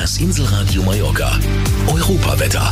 Das Inselradio Mallorca. Europawetter.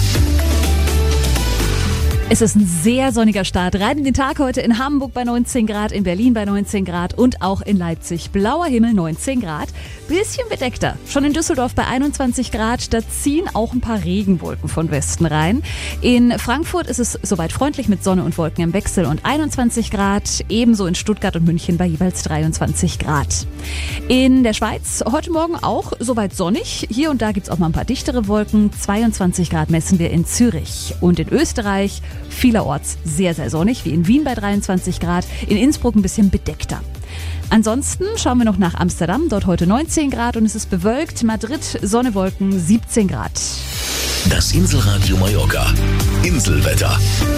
Es ist ein sehr sonniger Start rein in den Tag heute in Hamburg bei 19 Grad, in Berlin bei 19 Grad und auch in Leipzig. Blauer Himmel, 19 Grad. Bisschen bedeckter. Schon in Düsseldorf bei 21 Grad. Da ziehen auch ein paar Regenwolken von Westen rein. In Frankfurt ist es soweit freundlich mit Sonne und Wolken im Wechsel und 21 Grad. Ebenso in Stuttgart und München bei jeweils 23 Grad. In der Schweiz heute Morgen auch soweit sonnig. Hier und da gibt's auch mal ein paar dichtere Wolken. 22 Grad messen wir in Zürich. Und in Österreich vielerorts sehr, sehr sonnig, wie in Wien bei 23 Grad, in Innsbruck ein bisschen bedeckter. Ansonsten schauen wir noch nach Amsterdam, dort heute 19 Grad und es ist bewölkt. Madrid, Sonne, Wolken, 17 Grad. Das Inselradio Mallorca. Inselwetter.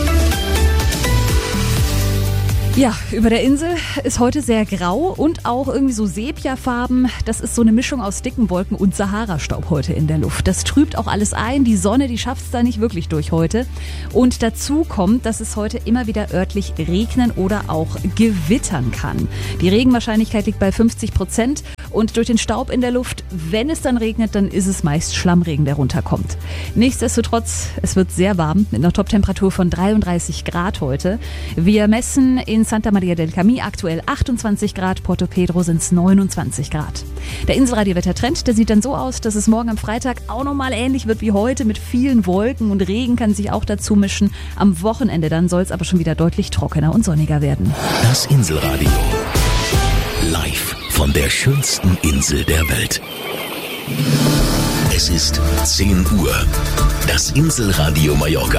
Ja, über der Insel ist heute sehr grau und auch irgendwie so Sepiafarben. Das ist so eine Mischung aus dicken Wolken und Sahara-Staub heute in der Luft. Das trübt auch alles ein. Die Sonne, die schafft es da nicht wirklich durch heute. Und dazu kommt, dass es heute immer wieder örtlich regnen oder auch gewittern kann. Die Regenwahrscheinlichkeit liegt bei 50%. Und durch den Staub in der Luft, wenn es dann regnet, dann ist es meist Schlammregen, der runterkommt. Nichtsdestotrotz, es wird sehr warm mit einer Toptemperatur von 33 Grad heute. Wir messen in Santa Maria del Camí aktuell 28 Grad, Porto Pedro sind es 29 Grad. Der Inselradio-Wettertrend, der sieht dann so aus, dass es morgen am Freitag auch nochmal ähnlich wird wie heute mit vielen Wolken und Regen kann sich auch dazu mischen. Am Wochenende dann soll es aber schon wieder deutlich trockener und sonniger werden. Das Inselradio. Live von der schönsten Insel der Welt. Es ist 10 Uhr. Das Inselradio Mallorca.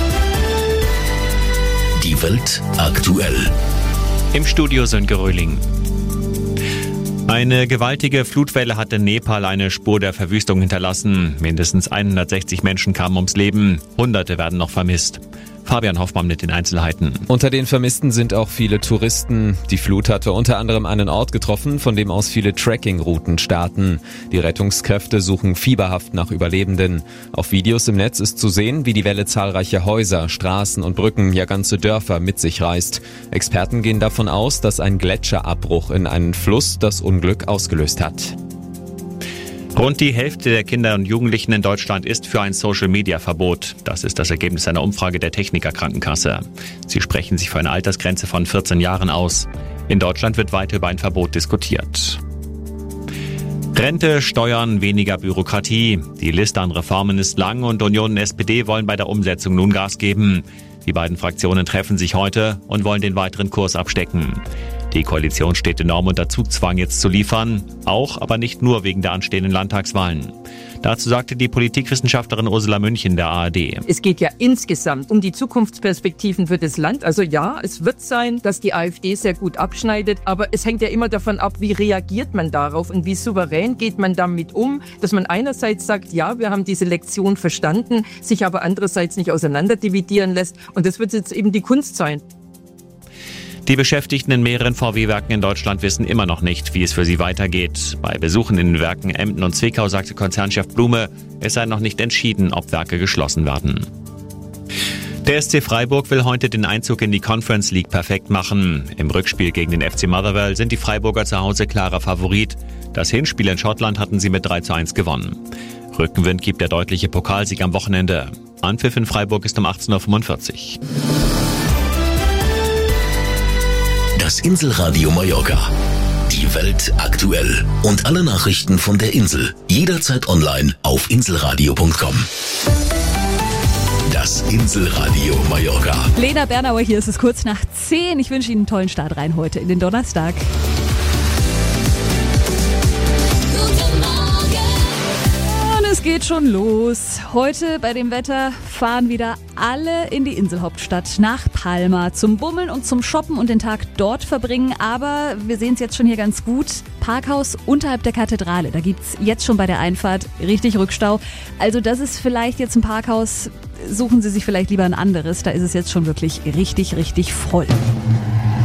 Die Welt aktuell. Im Studio Sönke Röhling. Eine gewaltige Flutwelle hat in Nepal eine Spur der Verwüstung hinterlassen. Mindestens 160 Menschen kamen ums Leben. Hunderte werden noch vermisst. Fabian Hoffmann mit den Einzelheiten. Unter den Vermissten sind auch viele Touristen. Die Flut hatte unter anderem einen Ort getroffen, von dem aus viele Trekkingrouten starten. Die Rettungskräfte suchen fieberhaft nach Überlebenden. Auf Videos im Netz ist zu sehen, wie die Welle zahlreiche Häuser, Straßen und Brücken, ja ganze Dörfer mit sich reißt. Experten gehen davon aus, dass ein Gletscherabbruch in einen Fluss das Unglück ausgelöst hat. Rund die Hälfte der Kinder und Jugendlichen in Deutschland ist für ein Social-Media-Verbot. Das ist das Ergebnis einer Umfrage der Techniker Krankenkasse. Sie sprechen sich für eine Altersgrenze von 14 Jahren aus. In Deutschland wird weiter über ein Verbot diskutiert. Rente, Steuern, weniger Bürokratie. Die Liste an Reformen ist lang und Union und SPD wollen bei der Umsetzung nun Gas geben. Die beiden Fraktionen treffen sich heute und wollen den weiteren Kurs abstecken. Die Koalition steht enorm unter Zugzwang, jetzt zu liefern, auch, aber nicht nur wegen der anstehenden Landtagswahlen. Dazu sagte die Politikwissenschaftlerin Ursula Münch in der ARD. Es geht ja insgesamt um die Zukunftsperspektiven für das Land. Also ja, es wird sein, dass die AfD sehr gut abschneidet, aber es hängt ja immer davon ab, wie reagiert man darauf und wie souverän geht man damit um, dass man einerseits sagt, ja, wir haben diese Lektion verstanden, sich aber andererseits nicht auseinanderdividieren lässt. Und das wird jetzt eben die Kunst sein. Die Beschäftigten in mehreren VW-Werken in Deutschland wissen immer noch nicht, wie es für sie weitergeht. Bei Besuchen in den Werken Emden und Zwickau sagte Konzernchef Blume, es sei noch nicht entschieden, ob Werke geschlossen werden. Der SC Freiburg will heute den Einzug in die Conference League perfekt machen. Im Rückspiel gegen den FC Motherwell sind die Freiburger zu Hause klarer Favorit. Das Hinspiel in Schottland hatten sie mit 3:1 gewonnen. Rückenwind gibt der deutliche Pokalsieg am Wochenende. Anpfiff in Freiburg ist um 18:45 Uhr. Das Inselradio Mallorca. Die Welt aktuell. Und alle Nachrichten von der Insel. Jederzeit online auf inselradio.com. Das Inselradio Mallorca. Lena Bernauer, hier ist es kurz nach 10. Ich wünsche Ihnen einen tollen Start rein heute in den Donnerstag. Es geht schon los. Heute bei dem Wetter fahren wieder alle in die Inselhauptstadt nach Palma zum Bummeln und zum Shoppen und den Tag dort verbringen. Aber wir sehen es jetzt schon hier ganz gut. Parkhaus unterhalb der Kathedrale. Da gibt es jetzt schon bei der Einfahrt richtig Rückstau. Also das ist vielleicht jetzt ein Parkhaus. Suchen Sie sich vielleicht lieber ein anderes. Da ist es jetzt schon wirklich richtig, richtig voll.